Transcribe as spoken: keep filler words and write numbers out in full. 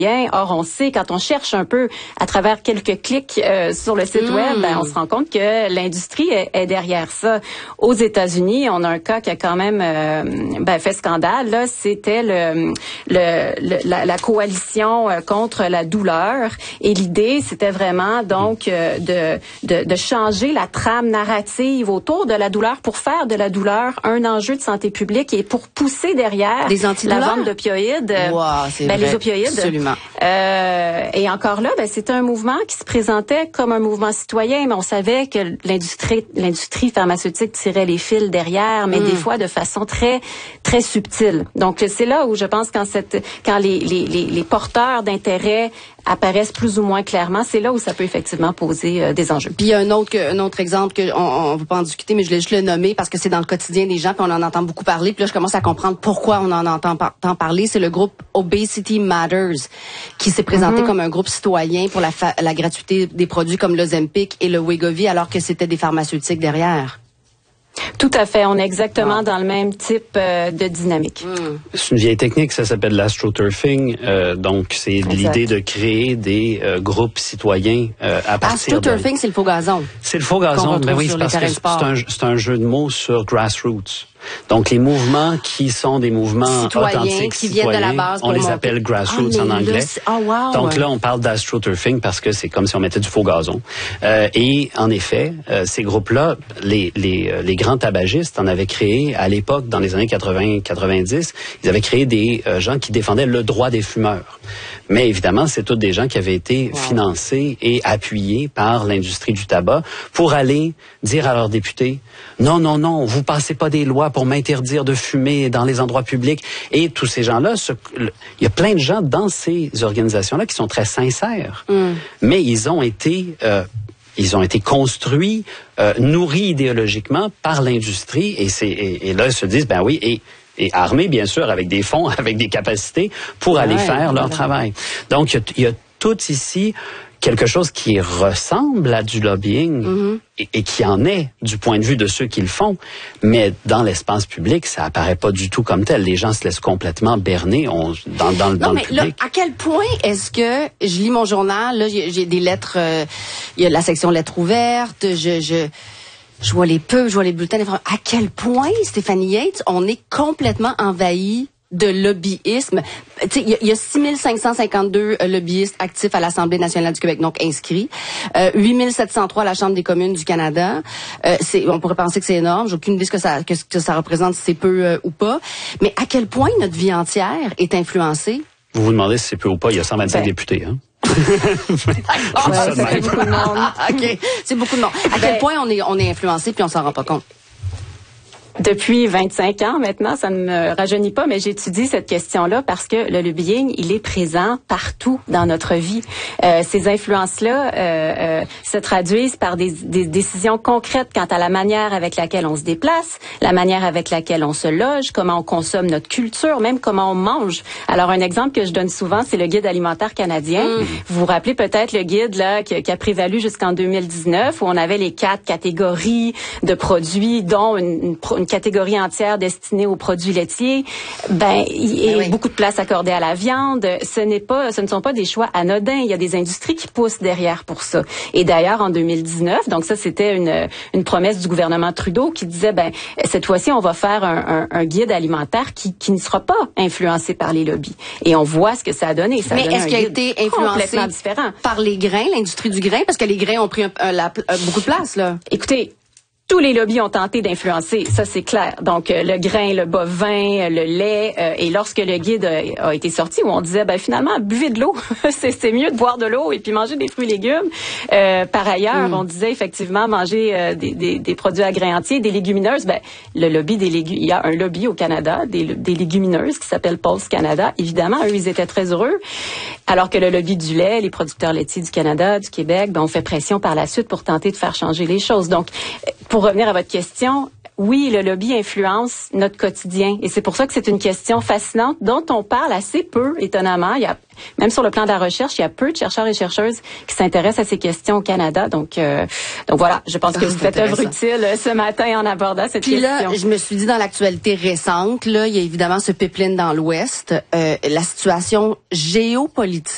Or, on sait, quand on cherche un peu à travers quelques clics euh, sur le site mmh. web, ben, on se rend compte que l'industrie est, est derrière ça. Aux États-Unis, on a un cas qui a quand même euh, ben, fait scandale. Là, c'était le, le, le la, la coalition contre la douleur. Et l'idée, c'était vraiment donc euh, de, de, de changer la trame narrative autour de la douleur pour faire de la douleur un enjeu de santé publique et pour pousser derrière la vente d'opioïdes. Wow, c'est ben, vrai. Les opioïdes. Absolument. Euh, et encore là, ben, c'était un mouvement qui se présentait comme un mouvement citoyen, mais on savait que l'industrie, l'industrie pharmaceutique tirait les fils derrière, mais mm. des fois de façon très, très subtile. Donc c'est là où je pense quand cette, quand les, les, les, les porteurs d'intérêt apparaissent plus ou moins clairement, c'est là où ça peut effectivement poser euh, des enjeux. Puis il y a un autre, un autre exemple que on, on va pas en discuter, mais je voulais juste le nommer parce que c'est dans le quotidien des gens, puis on en entend beaucoup parler. Puis là, je commence à comprendre pourquoi on en entend par, tant parler. C'est le groupe Obesity Matters qui s'est présenté mm-hmm. comme un groupe citoyen pour la, fa- la gratuité des produits comme l'Ozempic et le Wegovy, alors que c'était des pharmaceutiques derrière. Tout à fait. On est exactement wow. dans le même type euh, de dynamique. Mm. C'est une vieille technique, ça s'appelle l'astroturfing. Euh, donc, c'est exact. L'idée de créer des euh, groupes citoyens euh, à partir de... Astroturfing, c'est le faux gazon. C'est le faux gazon, mais oui, c'est parce que c'est un, c'est un jeu de mots sur grassroots. Donc, les mouvements qui sont des mouvements citoyens, authentiques, qui citoyens, viennent de la base on les appelle grassroots ah, en anglais. Là, oh, wow. Donc là, on parle d'astroturfing parce que c'est comme si on mettait du faux gazon. Euh, et en effet, euh, ces groupes-là, les, les, les grands tabagistes en avaient créé à l'époque, dans les années quatre-vingts quatre-vingt-dix, ils avaient créé des euh, gens qui défendaient le droit des fumeurs. Mais évidemment, c'est tous des gens qui avaient été wow. financés et appuyés par l'industrie du tabac pour aller dire à leurs députés, non, non, non, vous passez pas des lois pour m'interdire de fumer dans les endroits publics. Et tous ces gens-là, ce, le, il y a plein de gens dans ces organisations-là qui sont très sincères. Mm. Mais ils ont été... Euh, Ils ont été construits, euh, nourris idéologiquement par l'industrie, et c'est et, et là ils se disent ben oui et et armés bien sûr avec des fonds, avec des capacités pour ouais, aller faire leur voilà. travail. Donc il y a, il y a tout ici quelque chose qui ressemble à du lobbying mm-hmm. et, et qui en est du point de vue de ceux qui le font, mais dans l'espace public, ça apparaît pas du tout comme tel. Les gens se laissent complètement berner on, dans, dans, non, dans mais le public. Là, à quel point est-ce que je lis mon journal, là, j'ai, j'ai des lettres, euh, il y a la section lettres ouvertes, je... je Je vois les pubs, je vois les bulletins. À quel point, Stéphanie Yates, on est complètement envahi de lobbyisme. Tu sais, il y a six mille cinq cent cinquante-deux lobbyistes actifs à l'Assemblée nationale du Québec, donc inscrits. Euh, huit mille sept cent trois à la Chambre des communes du Canada. Euh, c'est, on pourrait penser que c'est énorme. J'ai aucune idée ce que ça, que, que ça représente, si c'est peu euh, ou pas. Mais à quel point notre vie entière est influencée? Vous vous demandez si c'est peu ou pas. Il y a cent vingt-cinq ben. députés, hein? ouais, c'est beaucoup de monde. OK. C'est beaucoup de monde. À quel ben, point on est, on est influencé puis on s'en rend pas compte? Depuis vingt-cinq ans maintenant, ça ne me rajeunit pas, mais j'étudie cette question-là parce que le lobbying, il est présent partout dans notre vie. Euh, ces influences-là euh, euh, se traduisent par des, des décisions concrètes quant à la manière avec laquelle on se déplace, la manière avec laquelle on se loge, comment on consomme notre culture, même comment on mange. Alors, un exemple que je donne souvent, c'est le guide alimentaire canadien. Mmh. Vous vous rappelez peut-être le guide là qui, qui a prévalu jusqu'en deux mille dix-neuf, où on avait les quatre catégories de produits, dont une, une, une catégorie entière destinée aux produits laitiers, ben il y a oui. beaucoup de place accordée à la viande. Ce n'est pas, ce ne sont pas des choix anodins. Il y a des industries qui poussent derrière pour ça. Et d'ailleurs, en deux mille dix-neuf, donc ça c'était une une promesse du gouvernement Trudeau qui disait ben cette fois-ci on va faire un, un, un guide alimentaire qui qui ne sera pas influencé par les lobbies. Et on voit ce que ça a donné. Ça Mais a est-ce qu'il a été influencé différent. par les grains, l'industrie du grain, parce que les grains ont pris un, un, la, un, beaucoup de place là. Écoutez. Tous les lobbies ont tenté d'influencer, ça c'est clair. Donc euh, le grain, le bovin, le lait, euh, et lorsque le guide a, a été sorti, où on disait ben finalement buvez de l'eau, c'est, c'est mieux de boire de l'eau et puis manger des fruits et légumes. Euh, par ailleurs, mm. on disait effectivement manger euh, des, des, des produits à grains entiers, des légumineuses. Ben le lobby des légumes, il y a un lobby au Canada des, des légumineuses qui s'appelle Pulse Canada. Évidemment, eux ils étaient très heureux. Alors que le lobby du lait, les producteurs laitiers du Canada, du Québec, ben on fait pression par la suite pour tenter de faire changer les choses. Donc pour revenir à votre question, oui, le lobby influence notre quotidien. Et c'est pour ça que c'est une question fascinante dont on parle assez peu, étonnamment. Il y a, même sur le plan de la recherche, il y a peu de chercheurs et chercheuses qui s'intéressent à ces questions au Canada. Donc, euh, donc voilà, je pense ah, que vous faites œuvre utile ce matin en abordant cette Puis question. Là, je me suis dit dans l'actualité récente, là, il y a évidemment ce pipeline dans l'Ouest, euh, la situation géopolitique